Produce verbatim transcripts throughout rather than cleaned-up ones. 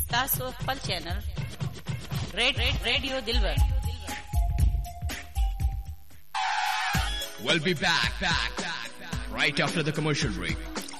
تاسو خپل channel red red radio Dilbar. We'll be back, back, back, back right after the commercial break.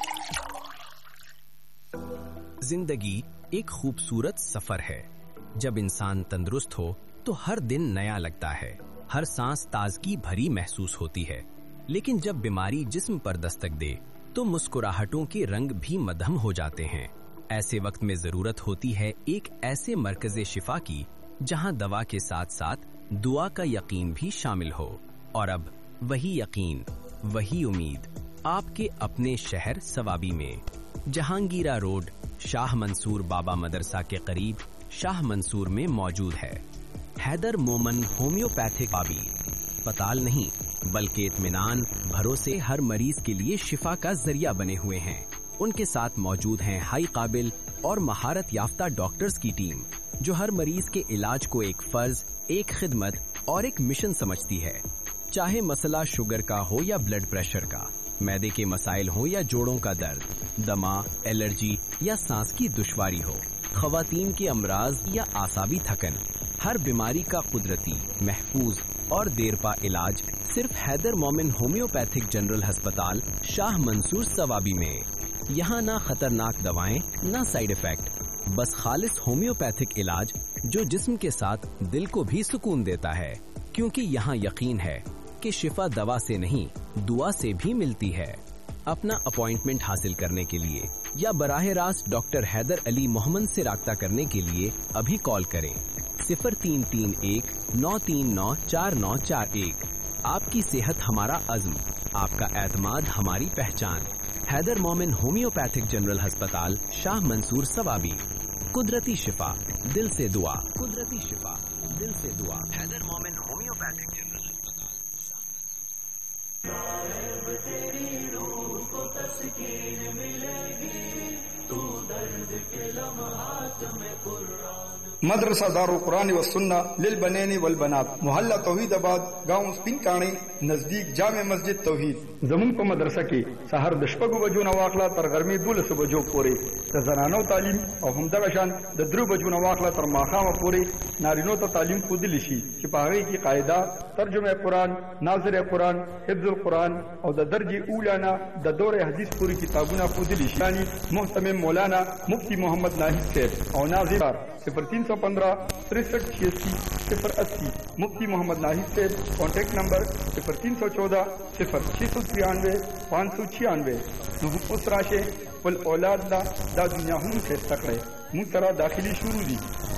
زندگی ایک خوبصورت سفر ہے. جب انسان تندرست ہو تو ہر دن نیا لگتا ہے, ہر سانس تازگی بھری محسوس ہوتی ہے. لیکن جب بیماری جسم پر دستک دے تو مسکراہٹوں کے رنگ بھی مدھم ہو جاتے ہیں. ایسے وقت میں ضرورت ہوتی ہے ایک ایسے مرکز شفا کی جہاں دوا کے ساتھ ساتھ دعا کا یقین بھی شامل ہو. اور اب وہی یقین, وہی امید آپ کے اپنے شہر سوابی میں, جہانگیرہ روڈ, شاہ منصور بابا مدرسہ کے قریب شاہ منصور میں موجود ہے. حیدر مومن ہومیوپیتھک بابی اسپتال نہیں بلکہ اطمینان, بھروسے ہر مریض کے لیے شفا کا ذریعہ بنے ہوئے ہیں. ان کے ساتھ موجود ہیں ہائی قابل اور مہارت یافتہ ڈاکٹرز کی ٹیم جو ہر مریض کے علاج کو ایک فرض, ایک خدمت اور ایک مشن سمجھتی ہے. چاہے مسئلہ شوگر کا ہو یا بلڈ پریشر کا, معدے کے مسائل ہوں یا جوڑوں کا درد, دما, الرجی یا سانس کی دشواری ہو, خواتین کے امراض یا اعصابی تھکن, ہر بیماری کا قدرتی, محفوظ اور دیرپا علاج صرف حیدر مومن ہومیوپیتھک جنرل ہسپتال شاہ منصور سوابی میں. یہاں نہ خطرناک دوائیں نہ سائیڈ افیکٹ, بس خالص ہومیوپیتھک علاج جو جسم کے ساتھ دل کو بھی سکون دیتا ہے. کیونکہ یہاں یقین ہے کہ شفا دوا سے نہیں دعا سے بھی ملتی ہے. اپنا اپوائنٹمنٹ حاصل کرنے کے لیے یا براہ راست ڈاکٹر حیدر علی محمد سے رابطہ کرنے کے لیے ابھی کال کریں صفر تین تین ایک نو تین نو چار نو چار ایک. آپ کی صحت ہمارا عزم, آپ کا اعتماد ہماری پہچان. حیدر مومن ہومیوپیتھک جنرل ہسپتال شاہ منصور سوابی. قدرتی شفا دل سے دعا, قدرتی شفا دل سے دعا. حیدر مومن ہومیوپیتھک جنرل ہسپتال تیری روح کو تسکین ملے گی, تو درد کے لمحات میں قرآن. مدرسہ دار القرآن و سنہ للبنین والبنات, محلہ توحید آباد, گاؤں سپین کاڼی, نزدیک جامع مسجد توحید. زمون په مدرسه کې سحر د شپږو بجو نه واخله تر غرمې دولسو بجو پورې د زنانو تعلیم او همدغه شان د درو بجو نه واخله تر ماښامه پورې نارینو ته تعلیم ښودلی شي چې په هغې کې قاعده, ترجمه قرآن, ناظر قرآن, حفظ القرآن او د درجې اوله نه د دور حدیث پورې کتابونه ښودلی شي. یعنی محتمم مولانا مفتی محمد ناهید صاحب او ناظر صفر تین سو پندرہ تریسٹھ چھیاسی صفر اسی. مفتی محمد ناہید صاحب کانٹیکٹ نمبر صفر تین سو چودہ صفر چھ سو ترانوے پانچ سو چھیانوے. اس راشے پل اولاد دا دا دنیا ہم سے تکڑے منہ طرح داخلی شروع دی.